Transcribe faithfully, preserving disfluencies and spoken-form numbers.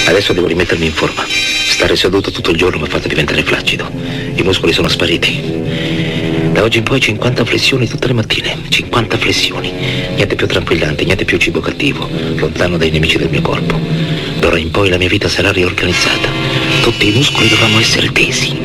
Adesso devo rimettermi in forma. Stare seduto tutto il giorno mi ha fatto diventare flaccido. I muscoli sono spariti. Da oggi in poi cinquanta flessioni tutte le mattine. cinquanta flessioni. Niente più tranquillante, niente più cibo cattivo, lontano dai nemici del mio corpo. D'ora in poi la mia vita sarà riorganizzata. Tutti i muscoli dovranno essere tesi.